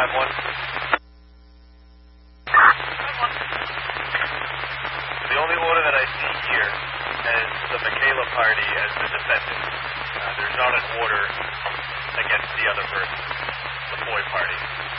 5-1. The only order that I see here is the Michaela party as the defendant. There's not an order against the other person, the Foy party.